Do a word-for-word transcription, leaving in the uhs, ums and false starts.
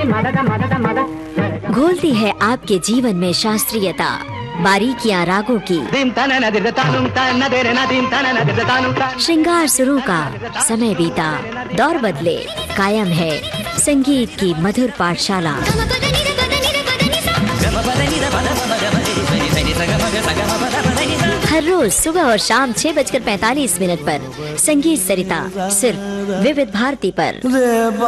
घोलती है आपके जीवन में शास्त्रीयता, बारीकियां रागों की। श्रृंगार शुरू का समय बीता, दौर बदले, कायम है संगीत की मधुर पाठशाला। हर रोज सुबह और शाम छह बजकर पैंतालीस मिनट पर संगीत सरिता सिर्फ विविध भारती पर।